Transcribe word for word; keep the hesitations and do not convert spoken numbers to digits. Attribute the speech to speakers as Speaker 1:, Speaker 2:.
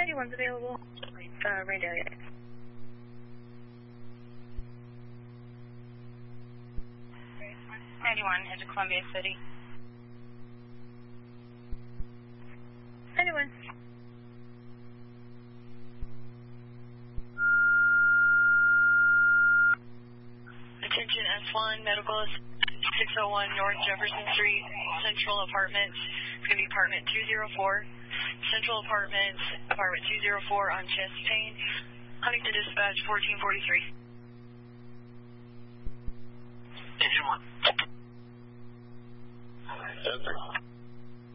Speaker 1: ninety-one's available. Uh, Randalia.
Speaker 2: ninety-one, head to Columbia City.
Speaker 1: ninety-one.
Speaker 2: Attention S one, medical six oh one North Jefferson Street, Central Apartments. It's going to be apartment two oh four. Central Apartments, apartment two oh four on Chastain. Huntington Dispatch fourteen forty-three.
Speaker 3: Engine one. Center.